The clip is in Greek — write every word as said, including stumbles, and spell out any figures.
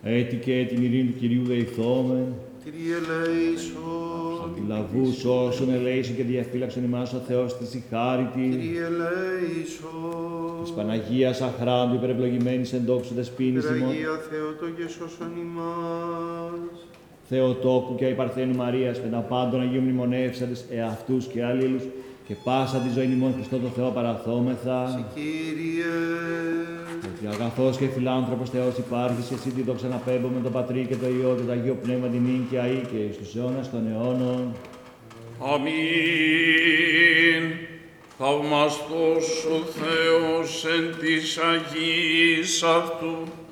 έτη και την ειρήνη του Κυρίου δεηθόμεν. Kyrie eleison. Αντιλαβούς όσων ελέησον και διαφύλαξον ημάς ο Θεός της η χάρη τη. Kyrie eleison. Της Παναγίας αχράντου υπερευλογημένης εν δόξου δεσποίνης ημών. Αγία Θεότο και σώσον ημάς. Θεοτόκου και αϊπαρθένου Μαρίας, με τα πάντων Αγίων μνημονεύσαντες εαυτούς και αλλήλους, και πάσα τη ζωή ημών Χριστό το Θεό παραθόμεθα. Κύριε. Ότι αγαθός και φιλάνθρωπος Θεός υπάρχεις, εσύ τη δόξα να πέμπω με τον Πατρί και το Υιό και το Αγίο Πνεύμα την νύν και αεί και εις τους αιώνας των αιώνων. Αμήν. Θαυμαστός ο Θεός εν της Αγίας αυτού